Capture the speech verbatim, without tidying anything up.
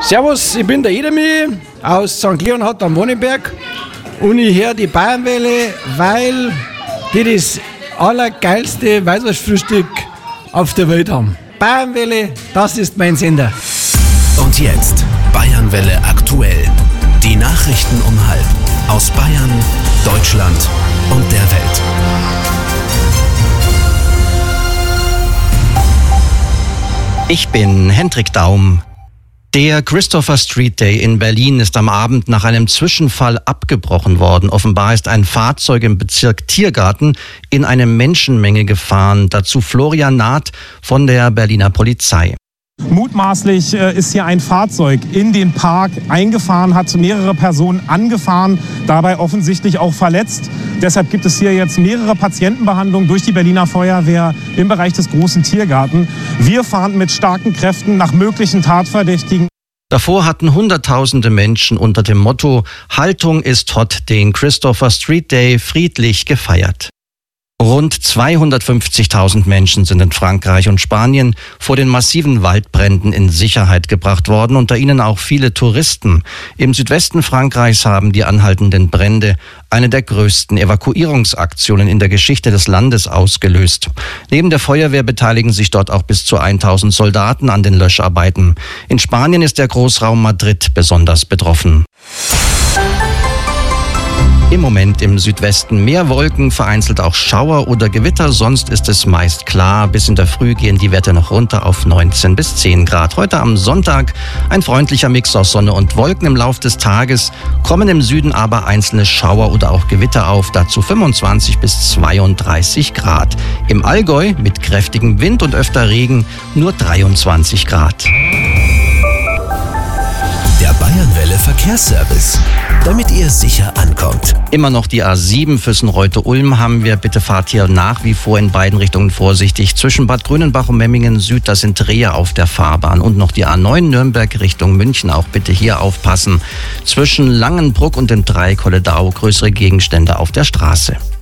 Servus, ich bin der Edemi aus Sankt Leonhard am Wonnenberg und ich höre die Bayernwelle, weil die das allergeilste Weißwurstfrühstück auf der Welt haben. Bayernwelle, das ist mein Sender. Und jetzt Bayernwelle aktuell. Die Nachrichten um halb aus Bayern, Deutschland und der Welt. Ich bin Hendrik Daum. Der Christopher Street Day in Berlin ist am Abend nach einem Zwischenfall abgebrochen worden. Offenbar ist ein Fahrzeug im Bezirk Tiergarten in eine Menschenmenge gefahren. Dazu Florian Naht von der Berliner Polizei. Mutmaßlich äh, ist hier ein Fahrzeug in den Park eingefahren, hat mehrere Personen angefahren, dabei offensichtlich auch verletzt. Deshalb gibt es hier jetzt mehrere Patientenbehandlungen durch die Berliner Feuerwehr im Bereich des großen Tiergarten. Wir fahren mit starken Kräften nach möglichen Tatverdächtigen. Davor hatten Hunderttausende Menschen unter dem Motto "Haltung ist hot" den Christopher Street Day friedlich gefeiert. Rund zweihundertfünfzigtausend Menschen sind in Frankreich und Spanien vor den massiven Waldbränden in Sicherheit gebracht worden, unter ihnen auch viele Touristen. Im Südwesten Frankreichs haben die anhaltenden Brände eine der größten Evakuierungsaktionen in der Geschichte des Landes ausgelöst. Neben der Feuerwehr beteiligen sich dort auch bis zu tausend Soldaten an den Löscharbeiten. In Spanien ist der Großraum Madrid besonders betroffen. Im Moment im Südwesten mehr Wolken, vereinzelt auch Schauer oder Gewitter, sonst ist es meist klar. Bis in der Früh gehen die Werte noch runter auf neunzehn bis zehn Grad. Heute am Sonntag ein freundlicher Mix aus Sonne und Wolken im Lauf des Tages, kommen im Süden aber einzelne Schauer oder auch Gewitter auf, dazu fünfundzwanzig bis zweiunddreißig Grad. Im Allgäu mit kräftigem Wind und öfter Regen nur dreiundzwanzig Grad. Der Bayernwelle Verkehrsservice, damit ihr sicher ankommt. Immer noch die A sieben Füssen-Reutte-Ulm haben wir. Bitte fahrt hier nach wie vor in beiden Richtungen vorsichtig. Zwischen Bad Grünenbach und Memmingen Süd, da sind Dreher auf der Fahrbahn. Und noch die A neun Nürnberg Richtung München, auch bitte hier aufpassen. Zwischen Langenbruck und dem Dreieck Holledau größere Gegenstände auf der Straße.